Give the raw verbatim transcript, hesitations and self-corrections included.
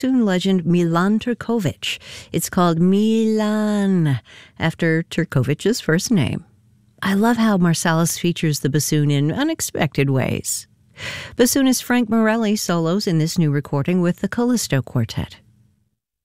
bassoon legend Milan Turkovic. It's called Milan, after Turkovic's first name. I love how Marsalis features the bassoon in unexpected ways. Bassoonist Frank Morelli solos in this new recording with the Callisto Quartet.